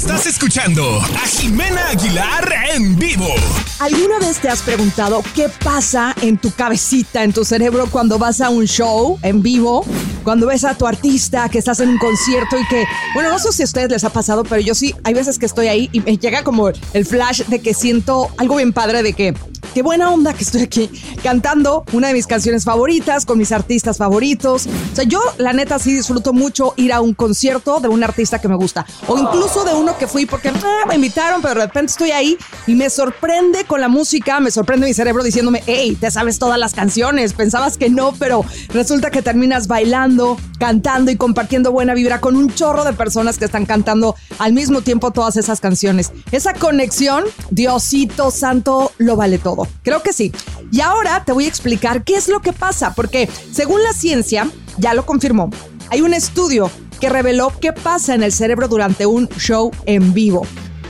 Estás escuchando a Jimena Aguilar en vivo. ¿Alguna vez te has preguntado qué pasa en tu cabecita, en tu cerebro cuando vas a un show en vivo? Cuando ves a tu artista, que estás en un concierto y que, bueno, no sé si a ustedes les ha pasado, pero yo sí, hay veces que estoy ahí y me llega como el flash de que siento algo bien padre de que qué buena onda que estoy aquí cantando una de mis canciones favoritas con mis artistas favoritos. O sea, yo la neta sí disfruto mucho ir a un concierto de un artista que me gusta. O incluso de uno que fui porque me invitaron, pero de repente estoy ahí y me sorprende con la música, me sorprende mi cerebro diciéndome, hey, te sabes todas las canciones. Pensabas que no, pero resulta que terminas bailando, cantando y compartiendo buena vibra con un chorro de personas que están cantando al mismo tiempo todas esas canciones. Esa conexión, Diosito Santo, lo vale todo. Creo que sí. Y ahora te voy a explicar qué es lo que pasa, porque según la ciencia, ya lo confirmó, hay un estudio que reveló qué pasa en el cerebro durante un show en vivo.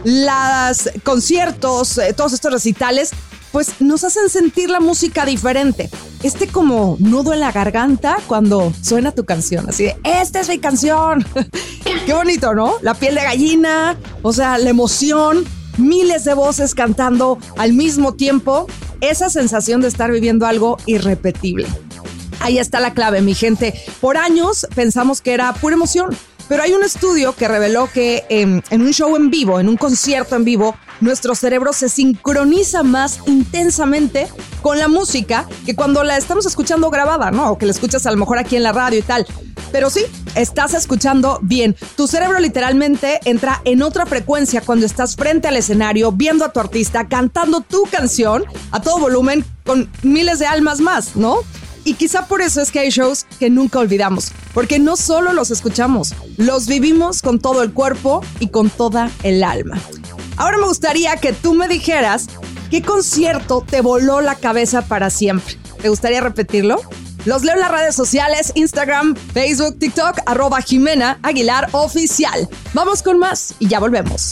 Los conciertos, todos estos recitales, pues nos hacen sentir la música diferente. Como nudo en la garganta cuando suena tu canción, así de, esta es mi canción. Qué bonito, ¿no? La piel de gallina, o sea, la emoción, miles de voces cantando al mismo tiempo, esa sensación de estar viviendo algo irrepetible. Ahí está la clave, mi gente. Por años pensamos que era pura emoción, pero hay un estudio que reveló que en un show en vivo, en un concierto en vivo, nuestro cerebro se sincroniza más intensamente con la música que cuando la estamos escuchando grabada, ¿no? O que la escuchas a lo mejor aquí en la radio y tal. Pero sí, estás escuchando bien. Tu cerebro literalmente entra en otra frecuencia cuando estás frente al escenario, viendo a tu artista, cantando tu canción a todo volumen con miles de almas más, ¿no? Y quizá por eso es que hay shows que nunca olvidamos, porque no solo los escuchamos, los vivimos con todo el cuerpo y con toda el alma. Ahora me gustaría que tú me dijeras qué concierto te voló la cabeza para siempre. ¿Te gustaría repetirlo? Los leo en las redes sociales, Instagram, Facebook, TikTok, @Jimena Aguilar Oficial. Vamos con más y ya volvemos.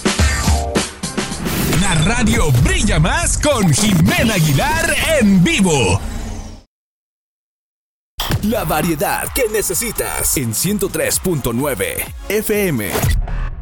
La radio brilla más con Jimena Aguilar en vivo. La variedad que necesitas en 103.9 FM.